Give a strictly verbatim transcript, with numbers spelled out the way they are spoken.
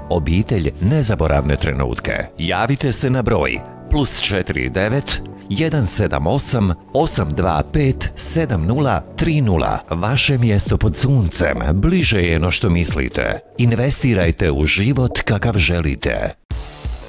obitelj nezaboravne trenutke. Javite se na broj plus četiri devet jedan sedam osam osam dva pet sedam nula tri nula. Vaše mjesto pod suncem bliže je no što mislite. Investirajte u život kakav želite.